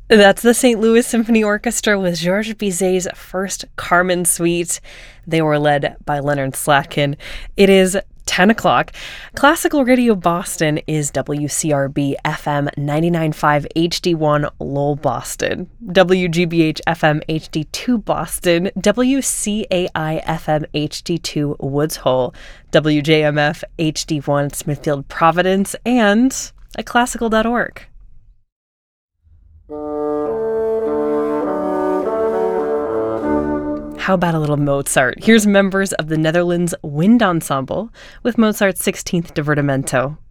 That's the St. Louis Symphony Orchestra with Georges Bizet's first Carmen Suite. They were led by Leonard Slatkin. It is 10 o'clock. Classical Radio Boston is WCRB FM 99.5 HD1 Lowell, Boston, WGBH FM HD2 Boston, WCAI FM HD2 Woods Hole, WJMF HD1 Smithfield Providence, and at classical.org. How about a little Mozart? Here's members of the Netherlands Wind Ensemble with Mozart's 16th Divertimento.